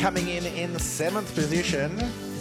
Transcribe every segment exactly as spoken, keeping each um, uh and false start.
Coming in in seventh position,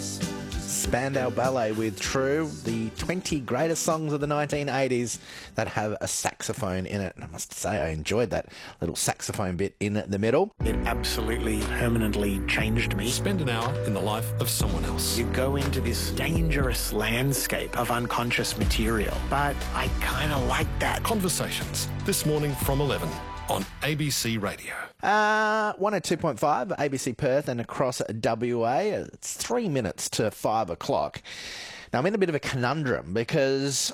Spandau Ballet with True, the twenty greatest songs of the nineteen eighties that have a saxophone in it. And I must say, I enjoyed that little saxophone bit in the middle. It absolutely permanently changed me. Spend an hour in the life of someone else. You go into this dangerous landscape of unconscious material, but I kind of like that. Conversations, this morning from eleven on A B C Radio. Uh, one oh two point five, A B C Perth and across W A. It's three minutes to five o'clock. Now, I'm in a bit of a conundrum because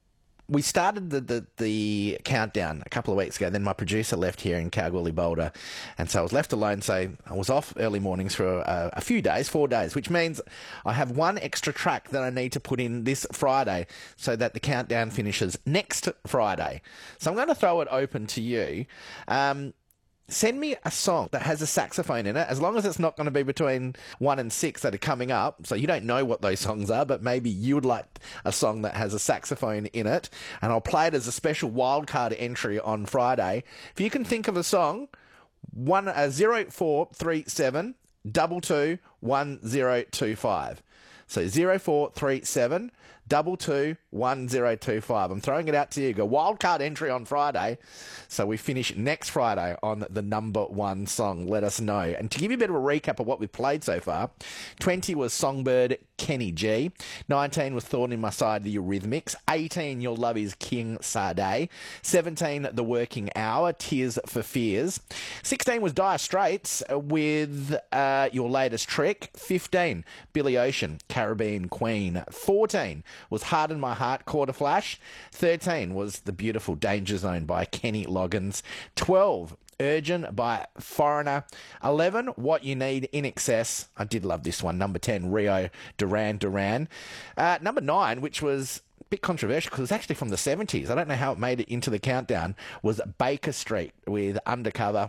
we started the, the, the countdown a couple of weeks ago. Then my producer left here in Kalgoorlie Boulder, and so I was left alone. So I was off early mornings for a, a few days, four days, which means I have one extra track that I need to put in this Friday so that the countdown finishes next Friday. So I'm going to throw it open to you. Um, Send me a song that has a saxophone in it, as long as it's not going to be between one and six that are coming up. So you don't know what those songs are, but maybe you would like a song that has a saxophone in it, and I'll play it as a special wildcard entry on Friday. If you can think of a song, one uh, zero four three seven double two one zero two five. So zero four three seven double two one zero two five. I'm throwing it out to you. Go wildcard entry on Friday, so we finish next Friday on the number one song. Let us know. And to give you a bit of a recap of what we've played so far, twenty was Songbird, Kenny G. nineteen was Thorn in My Side, the Eurythmics. eighteen, Your Love Is King, Sade. seventeen, The Working Hour, Tears for Fears. sixteen was Dire Straits with uh, Your Latest Trick. fifteen, Billy Ocean, Caribbean Queen. fourteen was Harden My Heart, Quarter Flash. thirteen was The Beautiful Danger Zone by Kenny Loggins. twelve, Urgent by Foreigner. eleven, What You Need, In Excess. I did love this one. Number ten, Rio Duran Duran. Uh, number nine, which was a bit controversial because it's actually from the seventies. I don't know how it made it into the countdown, was Baker Street with Undercover.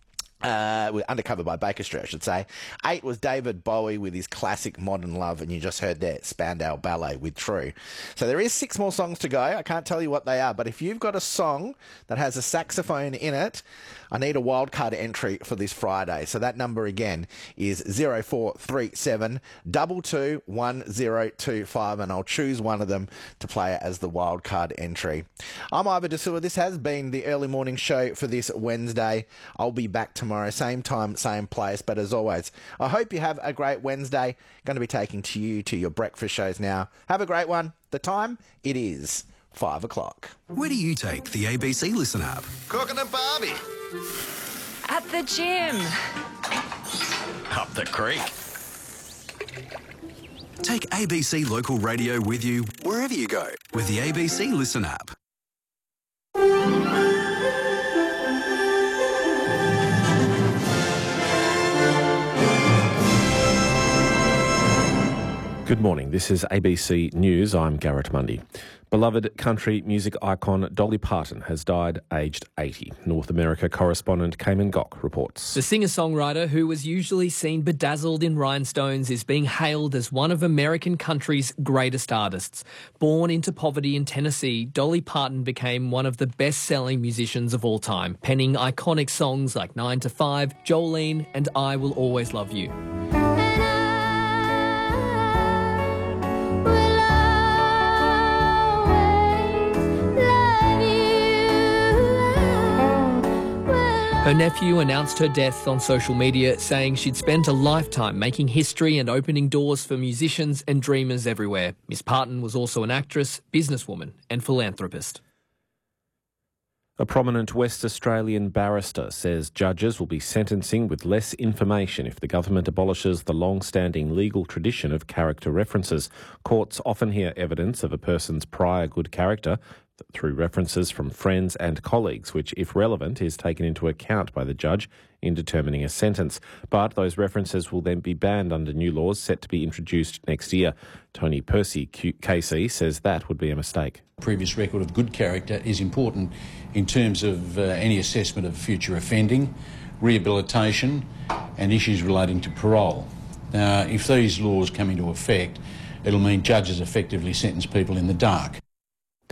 Uh, with Undercover by Baker Street, I should say. Eight was David Bowie with his classic Modern Love, and you just heard there Spandau Ballet with True. So there is six more songs to go. I can't tell you what they are, but if you've got a song that has a saxophone in it, I need a wildcard entry for this Friday. So that number again is zero four three seven double two one zero two five, and I'll choose one of them to play as the wildcard entry. I'm Ivor Desua. This has been the early morning show for this Wednesday. I'll be back tomorrow. Same time, same place. But as always, I hope you have a great Wednesday. Going to be taking to you to your breakfast shows now. Have a great one. The time, it is five o'clock. Where do you take the A B C Listen app? Cooking a barbie. At the gym. Up the creek. Take A B C Local Radio with you wherever you go with the A B C Listen app. Good morning. This is A B C News. I'm Garrett Mundy. Beloved country music icon Dolly Parton has died aged eighty. North America correspondent Cayman Gok reports. The singer-songwriter, who was usually seen bedazzled in rhinestones, is being hailed as one of American country's greatest artists. Born into poverty in Tennessee, Dolly Parton became one of the best-selling musicians of all time, penning iconic songs like nine to five, Jolene and I Will Always Love You. Her nephew announced her death on social media, saying she'd spent a lifetime making history and opening doors for musicians and dreamers everywhere. Miss Parton was also an actress, businesswoman and philanthropist. A prominent West Australian barrister says judges will be sentencing with less information if the government abolishes the long-standing legal tradition of character references. Courts often hear evidence of a person's prior good character through references from friends and colleagues, which, if relevant, is taken into account by the judge in determining a sentence. But those references will then be banned under new laws set to be introduced next year. Tony Percy, K C, says that would be a mistake. Previous record of good character is important in terms of uh, any assessment of future offending, rehabilitation and issues relating to parole. Now, if these laws come into effect, it'll mean judges effectively sentence people in the dark.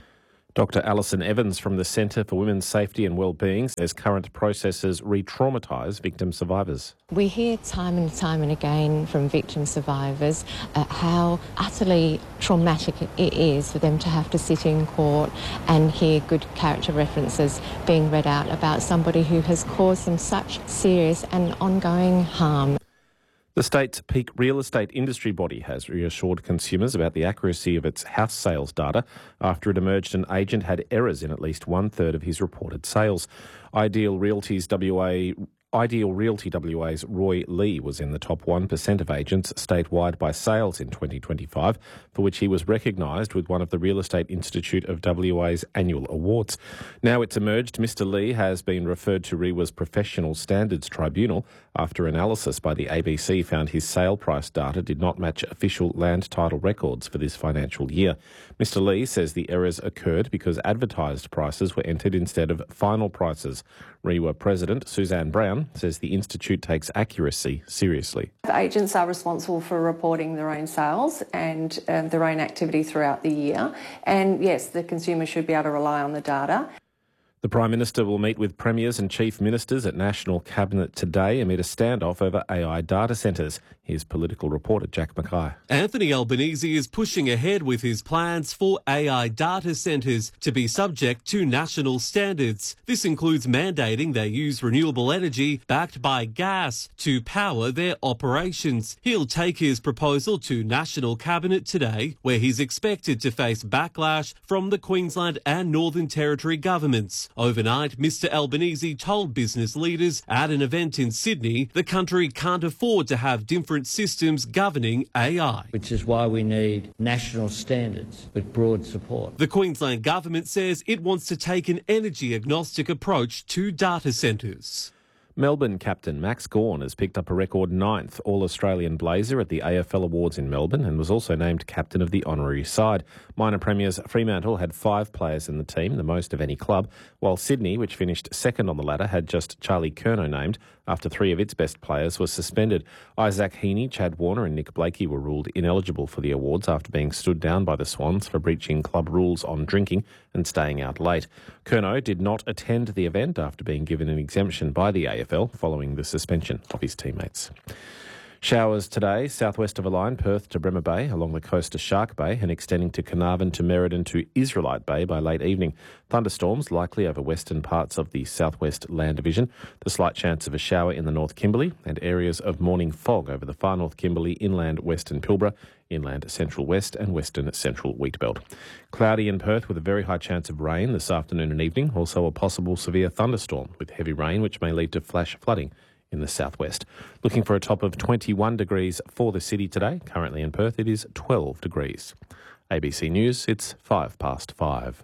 Doctor Alison Evans from the Centre for Women's Safety and Wellbeing says current processes re-traumatise victim survivors. We hear time and time and again from victim survivors uh, how utterly traumatic it is for them to have to sit in court and hear good character references being read out about somebody who has caused them such serious and ongoing harm. The state's peak real estate industry body has reassured consumers about the accuracy of its house sales data after it emerged an agent had errors in at least one-third of his reported sales. Ideal Realty's W A... Ideal Realty W A's Roy Lee was in the top one percent of agents statewide by sales in twenty twenty-five, for which he was recognised with one of the Real Estate Institute of W A's annual awards. Now it's emerged Mister Lee has been referred to R E W A's Professional Standards Tribunal after analysis by the A B C found his sale price data did not match official land title records for this financial year. Mister Lee says the errors occurred because advertised prices were entered instead of final prices. R E W A President Suzanne Brown says the Institute takes accuracy seriously. Agents are responsible for reporting their own sales and um, their own activity throughout the year. And yes, the consumer should be able to rely on the data. The Prime Minister will meet with premiers and chief ministers at National Cabinet today amid a standoff over A I data centres. Here's political reporter Jack Mackay. Anthony Albanese is pushing ahead with his plans for A I data centres to be subject to national standards. This includes mandating they use renewable energy backed by gas to power their operations. He'll take his proposal to National Cabinet today, where he's expected to face backlash from the Queensland and Northern Territory governments. Overnight, Mister Albanese told business leaders at an event in Sydney the country can't afford to have different systems governing A I. Which is why we need national standards with broad support. The Queensland government says it wants to take an energy agnostic approach to data centres. Melbourne captain Max Gawn has picked up a record ninth All-Australian blazer at the A F L Awards in Melbourne and was also named captain of the honorary side. Minor premiers Fremantle had five players in the team, the most of any club, while Sydney, which finished second on the ladder, had just Charlie Curnow named after three of its best players were suspended. Isaac Heaney, Chad Warner and Nick Blakey were ruled ineligible for the awards after being stood down by the Swans for breaching club rules on drinking and staying out late. Curnow did not attend the event after being given an exemption by the A F L following the suspension of his teammates. Showers today, southwest of a line, Perth to Bremer Bay, along the coast to Shark Bay and extending to Carnarvon to Merredin to Israelite Bay by late evening. Thunderstorms likely over western parts of the southwest land division. The slight chance of a shower in the North Kimberley and areas of morning fog over the far North Kimberley, inland western Pilbara, inland central west and western central Wheatbelt. Cloudy in Perth with a very high chance of rain this afternoon and evening. Also a possible severe thunderstorm with heavy rain which may lead to flash flooding in the southwest. Looking for a top of twenty-one degrees for the city today. Currently in Perth, it is twelve degrees. A B C News, it's five past five.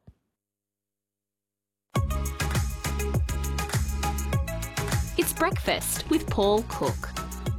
It's breakfast with Paul Cook.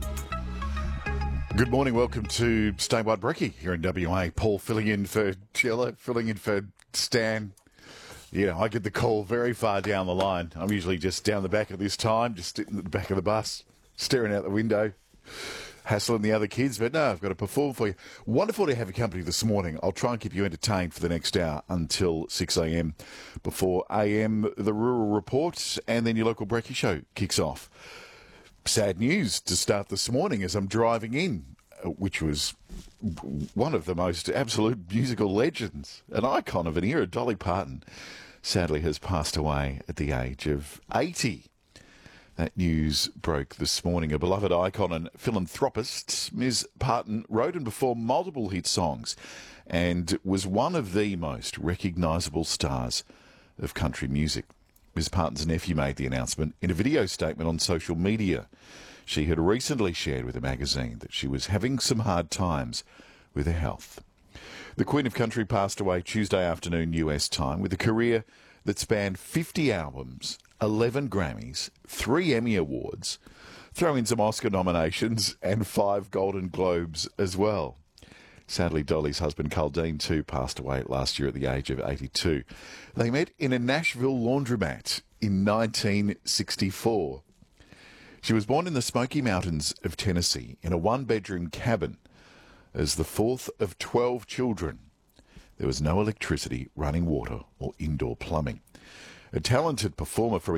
Good morning, welcome to Statewide Brekkie here in W A. Paul filling in for Chilla, filling in for Stan. You know, I get the call very far down the line. I'm usually just down the back at this time, just sitting at the back of the bus, staring out the window, hassling the other kids. But no, I've got to perform for you. Wonderful to have your company this morning. I'll try and keep you entertained for the next hour until six a m. Before a m, the Rural Report, and then your local Brekkie show kicks off. Sad news to start this morning as I'm driving in, which was one of the most absolute musical legends, an icon of an era, Dolly Parton, sadly has passed away at the age of eighty. That news broke this morning. A beloved icon and philanthropist, Miz Parton wrote and performed multiple hit songs and was one of the most recognisable stars of country music. Miz Parton's nephew made the announcement in a video statement on social media. She had recently shared with a magazine that she was having some hard times with her health. The Queen of Country passed away Tuesday afternoon U S time with a career that spanned fifty albums, eleven Grammys, three Emmy Awards, throw in some Oscar nominations and five Golden Globes as well. Sadly, Dolly's husband, Carl Dean, too, passed away last year at the age of eighty-two. They met in a Nashville laundromat in nineteen sixty-four. She was born in the Smoky Mountains of Tennessee in a one-bedroom cabin as the fourth of twelve children. There was no electricity, running water or indoor plumbing. A talented performer for